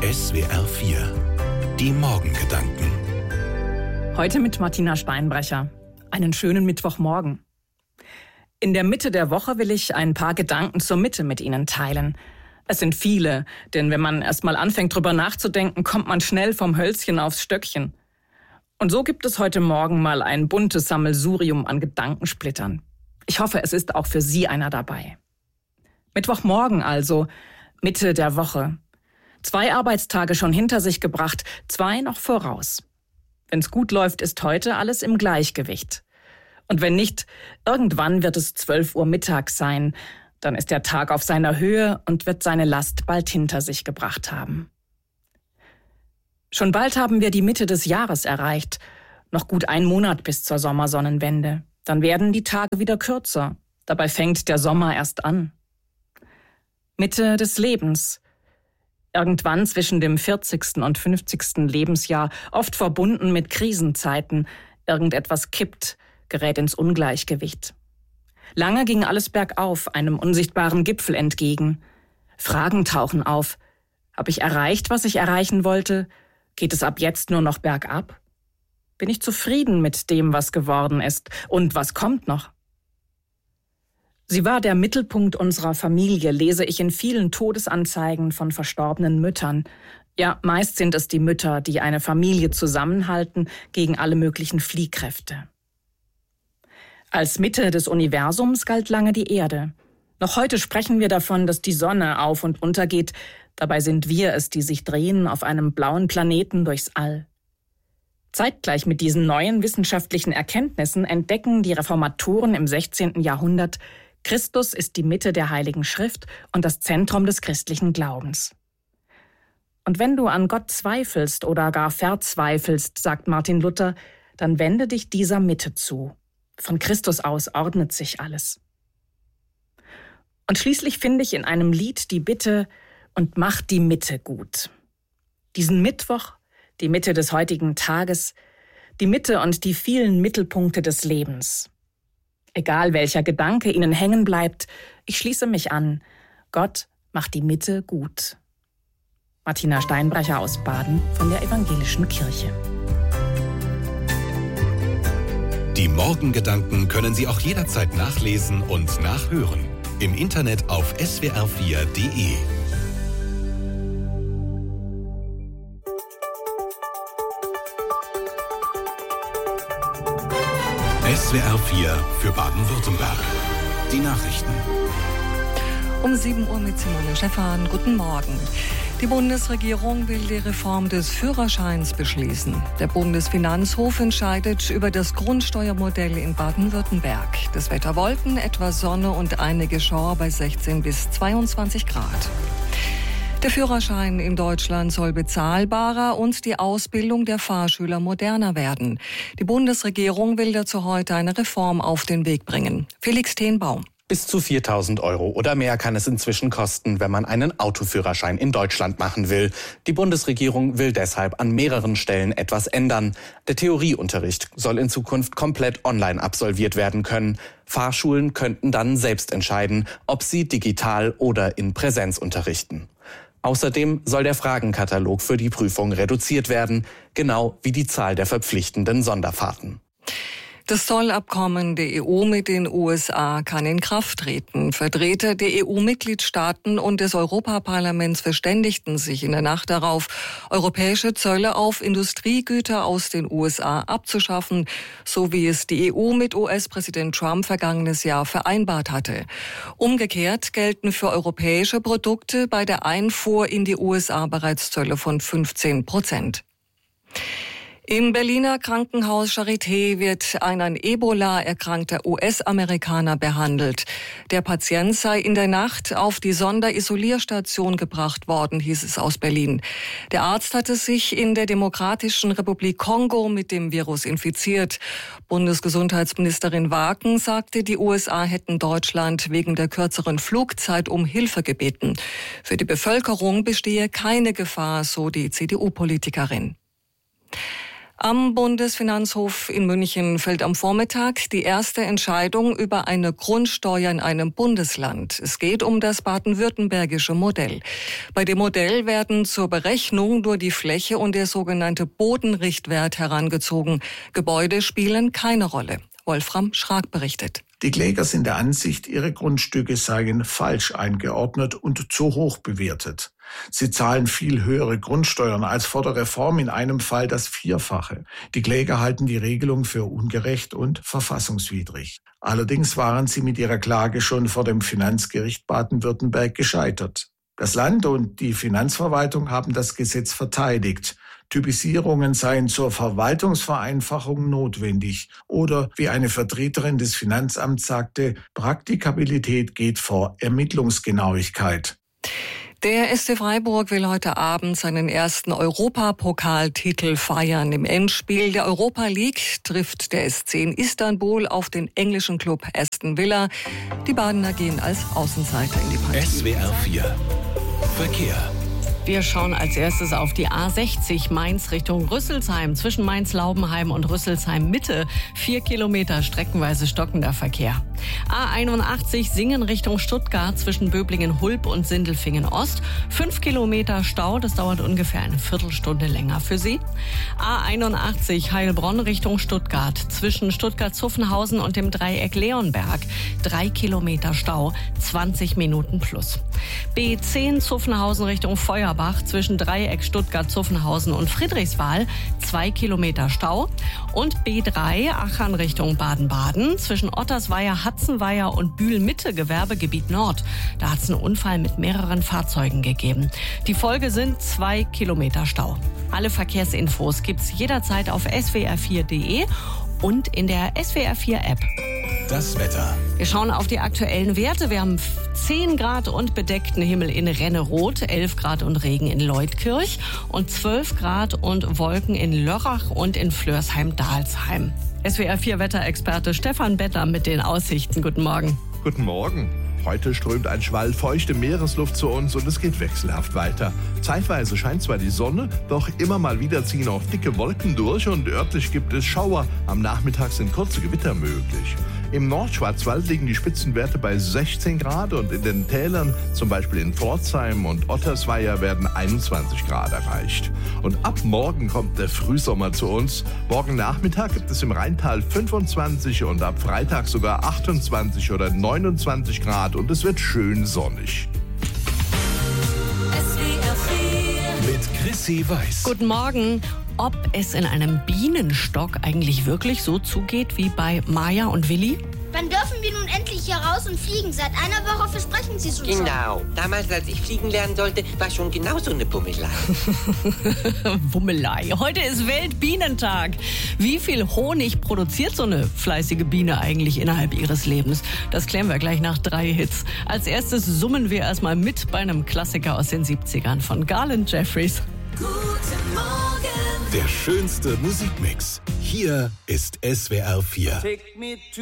SWR 4. Die Morgengedanken. Heute mit Martina Steinbrecher. Einen schönen Mittwochmorgen. In der Mitte der Woche will ich ein paar Gedanken zur Mitte mit Ihnen teilen. Es sind viele, denn wenn man erst mal anfängt, drüber nachzudenken, kommt man schnell vom Hölzchen aufs Stöckchen. Und so gibt es heute Morgen mal ein buntes Sammelsurium an Gedankensplittern. Ich hoffe, es ist auch für Sie einer dabei. Mittwochmorgen also, Mitte der Woche. 2 Arbeitstage schon hinter sich gebracht, 2 noch voraus. Wenn's gut läuft, ist heute alles im Gleichgewicht. Und wenn nicht, irgendwann wird es 12 Uhr mittags sein. Dann ist der Tag auf seiner Höhe und wird seine Last bald hinter sich gebracht haben. Schon bald haben wir die Mitte des Jahres erreicht. Noch gut 1 Monat bis zur Sommersonnenwende. Dann werden die Tage wieder kürzer. Dabei fängt der Sommer erst an. Mitte des Lebens. Irgendwann zwischen dem 40. und 50. Lebensjahr, oft verbunden mit Krisenzeiten. Irgendetwas kippt, gerät ins Ungleichgewicht. Lange ging alles bergauf, einem unsichtbaren Gipfel entgegen. Fragen tauchen auf. Habe ich erreicht, was ich erreichen wollte? Geht es ab jetzt nur noch bergab? Bin ich zufrieden mit dem, was geworden ist? Und was kommt noch? Sie war der Mittelpunkt unserer Familie, lese ich in vielen Todesanzeigen von verstorbenen Müttern. Ja, meist sind es die Mütter, die eine Familie zusammenhalten gegen alle möglichen Fliehkräfte. Als Mitte des Universums galt lange die Erde. Noch heute sprechen wir davon, dass die Sonne auf und untergeht. Dabei sind wir es, die sich drehen auf einem blauen Planeten durchs All. Zeitgleich mit diesen neuen wissenschaftlichen Erkenntnissen entdecken die Reformatoren im 16. Jahrhundert, Christus ist die Mitte der Heiligen Schrift und das Zentrum des christlichen Glaubens. Und wenn du an Gott zweifelst oder gar verzweifelst, sagt Martin Luther, dann wende dich dieser Mitte zu. Von Christus aus ordnet sich alles. Und schließlich finde ich in einem Lied die Bitte, und mach die Mitte gut. Diesen Mittwoch, die Mitte des heutigen Tages, die Mitte und die vielen Mittelpunkte des Lebens. Egal welcher Gedanke Ihnen hängen bleibt, ich schließe mich an. Gott macht die Mitte gut. Martina Steinbrecher aus Baden von der Evangelischen Kirche. Die Morgengedanken können Sie auch jederzeit nachlesen und nachhören. Im Internet auf swr4.de. SWR 4 für Baden-Württemberg. Die Nachrichten. Um 7 Uhr mit Simone Stephan. Guten Morgen. Die Bundesregierung will die Reform des Führerscheins beschließen. Der Bundesfinanzhof entscheidet über das Grundsteuermodell in Baden-Württemberg. Das Wetter Wolken, etwas Sonne und einige Schauer bei 16 bis 22 Grad. Der Führerschein in Deutschland soll bezahlbarer und die Ausbildung der Fahrschüler moderner werden. Die Bundesregierung will dazu heute eine Reform auf den Weg bringen. Felix Tenbaum. Bis zu 4.000 € oder mehr kann es inzwischen kosten, wenn man einen Autoführerschein in Deutschland machen will. Die Bundesregierung will deshalb an mehreren Stellen etwas ändern. Der Theorieunterricht soll in Zukunft komplett online absolviert werden können. Fahrschulen könnten dann selbst entscheiden, ob sie digital oder in Präsenz unterrichten. Außerdem soll der Fragenkatalog für die Prüfung reduziert werden, genau wie die Zahl der verpflichtenden Sonderfahrten. Das Zollabkommen der EU mit den USA kann in Kraft treten. Vertreter der EU-Mitgliedstaaten und des Europaparlaments verständigten sich in der Nacht darauf, europäische Zölle auf Industriegüter aus den USA abzuschaffen, so wie es die EU mit US-Präsident Trump vergangenes Jahr vereinbart hatte. Umgekehrt gelten für europäische Produkte bei der Einfuhr in die USA bereits Zölle von 15%. Im Berliner Krankenhaus Charité wird ein an Ebola erkrankter US-Amerikaner behandelt. Der Patient sei in der Nacht auf die Sonderisolierstation gebracht worden, hieß es aus Berlin. Der Arzt hatte sich in der Demokratischen Republik Kongo mit dem Virus infiziert. Bundesgesundheitsministerin Waken sagte, die USA hätten Deutschland wegen der kürzeren Flugzeit um Hilfe gebeten. Für die Bevölkerung bestehe keine Gefahr, so die CDU-Politikerin. Am Bundesfinanzhof in München fällt am Vormittag die erste Entscheidung über eine Grundsteuer in einem Bundesland. Es geht um das baden-württembergische Modell. Bei dem Modell werden zur Berechnung nur die Fläche und der sogenannte Bodenrichtwert herangezogen. Gebäude spielen keine Rolle. Wolfram Schrag berichtet. Die Kläger sind der Ansicht, ihre Grundstücke seien falsch eingeordnet und zu hoch bewertet. Sie zahlen viel höhere Grundsteuern als vor der Reform, in einem Fall das Vierfache. Die Kläger halten die Regelung für ungerecht und verfassungswidrig. Allerdings waren sie mit ihrer Klage schon vor dem Finanzgericht Baden-Württemberg gescheitert. Das Land und die Finanzverwaltung haben das Gesetz verteidigt. Typisierungen seien zur Verwaltungsvereinfachung notwendig. Oder, wie eine Vertreterin des Finanzamts sagte, Praktikabilität geht vor Ermittlungsgenauigkeit. Der SC Freiburg will heute Abend seinen ersten Europapokaltitel feiern. Im Endspiel der Europa League trifft der SC in Istanbul auf den englischen Club Aston Villa. Die Badener gehen als Außenseiter in die Partie. SWR 4 Verkehr. Wir schauen als erstes auf die A60 Mainz Richtung Rüsselsheim. Zwischen Mainz-Laubenheim und Rüsselsheim-Mitte 4 Kilometer streckenweise stockender Verkehr. A81 Singen Richtung Stuttgart zwischen Böblingen-Hulb und Sindelfingen-Ost. 5 Kilometer Stau, das dauert ungefähr eine Viertelstunde länger für Sie. A81 Heilbronn Richtung Stuttgart zwischen Stuttgart-Zuffenhausen und dem Dreieck Leonberg. 3 Kilometer Stau, 20 Minuten plus. B10 Zuffenhausen Richtung Feuerbach zwischen Dreieck Stuttgart-Zuffenhausen und Friedrichswal 2 Kilometer Stau. Und B3 Aachen Richtung Baden-Baden zwischen Ottersweier, Hatzenweier und Bühl-Mitte Gewerbegebiet Nord. Da hat es einen Unfall mit mehreren Fahrzeugen gegeben. Die Folge sind 2 Kilometer Stau. Alle Verkehrsinfos gibt's jederzeit auf swr4.de und in der SWR4-App. Das Wetter. Wir schauen auf die aktuellen Werte. Wir haben 10 Grad und bedeckten Himmel in Renneroth, 11 Grad und Regen in Leutkirch und 12 Grad und Wolken in Lörrach und in Flörsheim-Dalsheim. SWR4-Wetterexperte Stefan Bettler mit den Aussichten. Guten Morgen. Guten Morgen. Heute strömt ein Schwall feuchte Meeresluft zu uns und es geht wechselhaft weiter. Zeitweise scheint zwar die Sonne, doch immer mal wieder ziehen auch dicke Wolken durch und örtlich gibt es Schauer. Am Nachmittag sind kurze Gewitter möglich. Im Nordschwarzwald liegen die Spitzenwerte bei 16 Grad und in den Tälern, zum Beispiel in Pforzheim und Ottersweier, werden 21 Grad erreicht. Und ab morgen kommt der Frühsommer zu uns. Morgen Nachmittag gibt es im Rheintal 25 und ab Freitag sogar 28 oder 29 Grad und es wird schön sonnig. Mit Chrissy Weiß. Guten Morgen. Ob es in einem Bienenstock eigentlich wirklich so zugeht wie bei Maja und Willi? Wann dürfen wir nun endlich hier raus und fliegen? Seit einer Woche versprechen Sie es uns schon. Genau. Damals, als ich fliegen lernen sollte, war schon genau so eine Bummelei. Bummelei. Heute ist Weltbienentag. Wie viel Honig produziert so eine fleißige Biene eigentlich innerhalb ihres Lebens? Das klären wir gleich nach 3 Hits. Als erstes summen wir erstmal mit bei einem Klassiker aus den 70ern von Garland Jeffries. Guten Morgen. Der schönste Musikmix. Hier ist SWR 4. Take me to